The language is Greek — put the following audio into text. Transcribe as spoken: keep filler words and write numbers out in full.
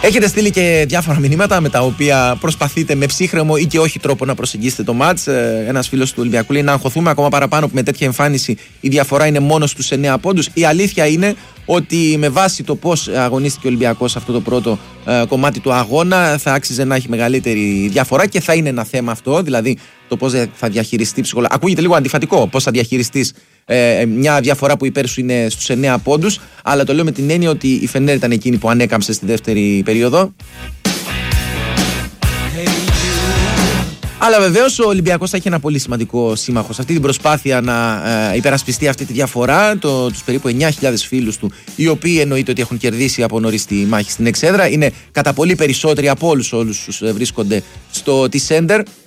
Έχετε στείλει και διάφορα μηνύματα με τα οποία προσπαθείτε με ψύχρεμο ή και όχι τρόπο να προσεγγίσετε το μάτς. Ένας φίλος του Ολυμπιακού λέει να αγχωθούμε ακόμα παραπάνω που με τέτοια εμφάνιση η διαφορά είναι μόνο στους εννέα πόντους. Η αλήθεια είναι ότι με βάση το πώς αγωνίστηκε ο Ολυμπιακός σε αυτό το πρώτο ε, κομμάτι του αγώνα θα άξιζε να έχει μεγαλύτερη διαφορά και θα είναι ένα θέμα αυτό. Δηλαδή το πώς θα διαχειριστεί ψυχολογικά. Ακούγεται λίγο αντιφατικό πώς θα διαχειριστείς ε, μια διαφορά που υπέρ σου είναι στους εννέα πόντους, αλλά το λέω με την έννοια ότι η Φενέρ ήταν εκείνη που ανέκαμψε στη δεύτερη περίοδο. Αλλά βεβαίως ο Ολυμπιακός θα έχει ένα πολύ σημαντικό σύμμαχο σε αυτή την προσπάθεια να ε, υπερασπιστεί αυτή τη διαφορά. Το, τους περίπου εννιά χιλιάδες φίλους του, οι οποίοι εννοείται ότι έχουν κερδίσει από νωρίς τη μάχη στην Εξέδρα. Είναι κατά πολύ περισσότεροι από όλους, όλους τους βρίσκονται στο T-Center.